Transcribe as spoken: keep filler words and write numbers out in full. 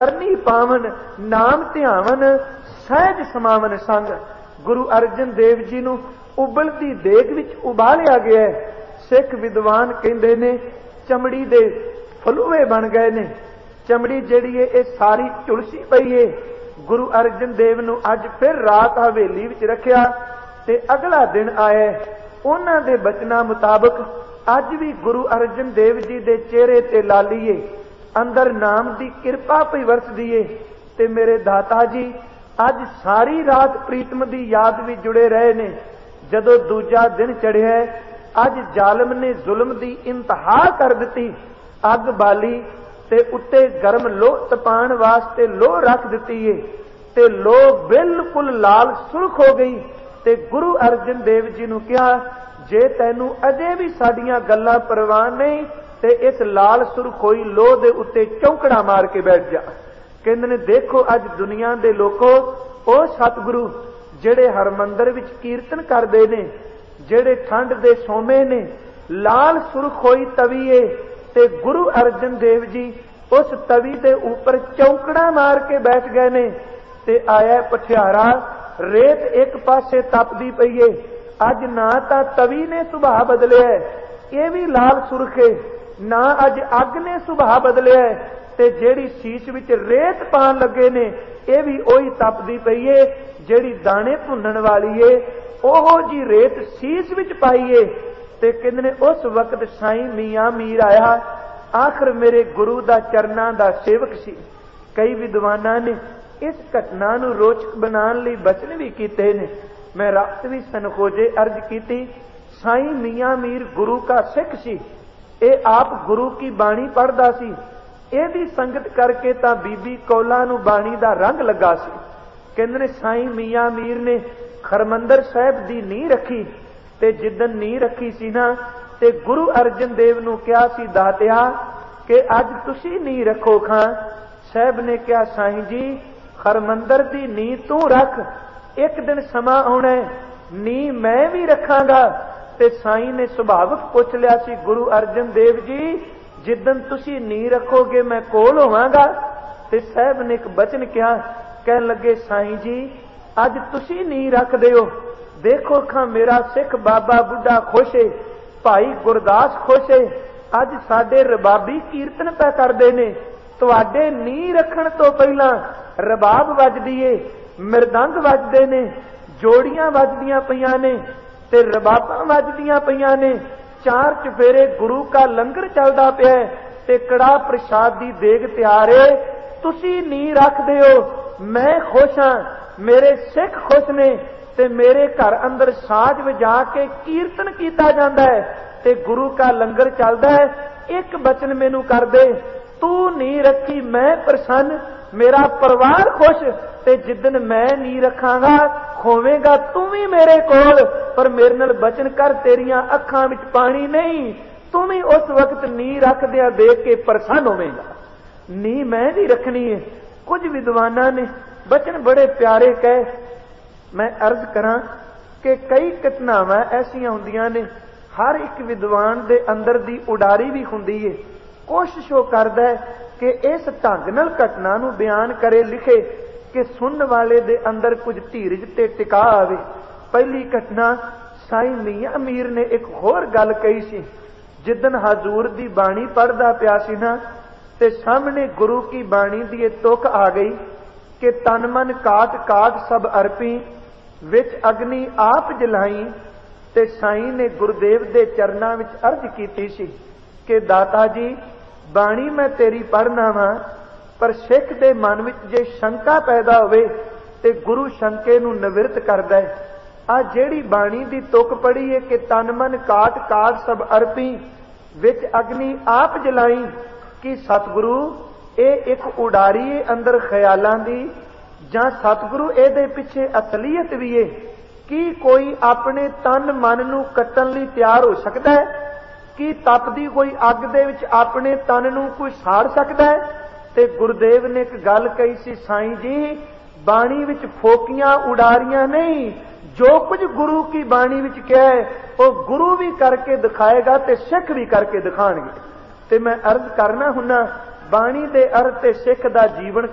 करनी पावन नाम ध्यावन सहज समावन संग। गुरु अर्जन देव जी नूं उबलती देग विच उबालिया गया है। सिख विद्वान कहंदे ने चमड़ी दे फलूए बन गए ने। चमड़ी जिहड़ी है ये सारी झुलसी पई है। गुरु अर्जन देव नूं अज फिर रात हवेली विच रखिया ते अगला दिन आया। उन्हां दे बचनां मुताबक अज भी गुरु अर्जन देव जी दे चेहरे ते लालीए अंदर नाम दी किरपा पई वरसदी है। ते मेरे दाता जी अज सारी रात प्रीतम दी याद भी जुड़े रहे ने। जदों दूजा दिन चढ़िया अज जालम ने जुल्म दी इंतहा कर दी। अग बाली ते उत्ते गर्म लोह तपाण वास्ते लोह रख दी है ते लोह बिल्कुल लाल सुर्ख हो गई। ते गुरु अर्जन देव जी नूं कहा जे तैनू अजे भी साडियां गल्लां परवाह नहीं ते इस लाल सुर्ख होई लोह दे उत्ते चौंकड़ा मार के बैठ जा। कहंदे ने देखो अज दुनिया दे लोको ओ सतगुरु जेड़े हरमंदर विच कीर्तन करदे ने, जेड़े ठंड दे सोमे ने, लाल सुर्ख होई तवी है ते गुरु अर्जन देव जी उस तवी दे ऊपर चौंकड़ा मार के बैठ गए ने। ते आया पठियारा रेत एक पासे तपदी पई है। अज ना तां तवी ने सुभाव बदलिया है, ये भी लाल सुर्ख है, ना अज अग ने सुभाव बदलिया है ते जेड़ी शीश विच रेत पान लगे ने ये भी ओही तपदी पई है जेड़ी दाने भुनण वाली है। ओहो जी रेत शीश विच पाई है। ते कहंदे ने उस वक्त साईं मियां मीर आया। आखिर मेरे गुरु दा चरनां दा सेवक सी। कई विद्वानां ने इस घटना नूं रोचक बनाने लई बचन भी कीते ने। मैं रात भी सनखोजे अर्ज की। साईं मियां मीर गुरु का सिख सी। ए आप गुरु की बाणी पढ़दा सी। एदी संगत करके तां बीबी कौला नूं बाणी दा रंग लगा सी। कहंदे ने साईं मियां मीर ने हरमंदर साहिब दी नींह रखी ते जिदन नींह रखी सी ना ते गुरु अर्जन देव नूं कहा सी दातिया कि अज तुसी नींह रखो खां। साहिब ने कहा साईं जी हरमंदर दी नींह तू रख, एक दिन समा आउणा नींह मैं भी रखांगा। ते साईं ने सुभावक पुछ लिया सी गुरु अर्जन देव जी जिदन तुसी नींह रखोगे मैं कोल होवांगा। ते साहिब ने एक बचन कहा, कहन लगे साईं जी अज तुसी नींह रख दिओ। देखो खां मेरा सिख बाबा बुढ़ा खुश है, भाई गुरदास खुश है। अज साडे रबाबी कीर्तन पै करदे ने। तुहाडे नींह रखण तो पहला रबाब वजदी है, मृदंग वजदे ने, जोड़ियां वजदियां पईयां ने ते रबाबां वजदियां पईयां ने। चार चफेरे गुरु का लंगर चलदा पिया है ते कड़ा प्रसाद दी देग तैयार है। तुसी नींह रख दिओ, मैं खुश हां, मेरे सिख खुश ने ते मेरे घर अंदर साज वजा के कीर्तन कीता जांदा है ते गुरु का लंगर चलदा है। एक बचन मैनू कर दे, तू नींह रखी मैं प्रसन्न, मेरा परिवार खुश। ते जिदन मैं नींह रखांगा होवेगा तू भी मेरे कोल, पर मेरे नाल बचन कर तेरियां अखां विच पानी नहीं, तू भी उस वक्त नींह रख दिया देख के प्रसन्न होवेगा। नींह मैं भी रखनी है। कुछ विद्वानां ने बचन बड़े प्यारे कहे। मैं अर्ज करा कि कई घटनावां ऐसियां हुंदियां ने, हर एक विद्वान दे अंदर दी उडारी भी हुंदी है। कोशिश वो करदा है कि इस ढंग नाल घटना नूं बयान करे, लिखे कि सुनने वाले दे अंदर कुछ धीरज ते टिका आवे। पहली घटना साईं मियां मीर ने एक होर गल कही सी। जिदन हजूर दी बाणी पढ़दा पिया सी ना ते सामने गुरु की बाणी दी तुक आ गई कि तन मन काट काट सब अर्पी, विच अग्नि आप जलाई। ते साईं ने गुरुदेव दे चरनां विच अर्ज कीती सी कि दाता जी बाणी मैं तेरी पढ़ना वा, पर सिख दे मन विच जे शंका पैदा होवे ते गुरु शंके नूं निवृत्त करदा है। आ जेड़ी बाणी दी तुक पढ़ी है कि तन मन काट काट सब अर्पी, विच अग्नि आप जलाई, कि सतगुरु ए एक उडारी है अंदर ख्यालां दी, जां सतगुरु एदे पिछे असलीयत भी है। कि कोई अपने तन मन नूं कट्टण लई तैयार हो सकदा है? कि तपदी कोई अग दे विच अपने तन नूं कोई साड़ सकदा है? ते गुरुदेव ने एक गल कही सी, साईं जी बाणी विच फोकियां उडारियां नहीं, जो कुछ गुरु की बाणी विच कहा है वो गुरु भी करके दिखाएगा ते सिख भी करके दिखाणगे। ते मैं अर्ज करना हुन्ना बाणी दे अर्थ ते सिख दा जीवन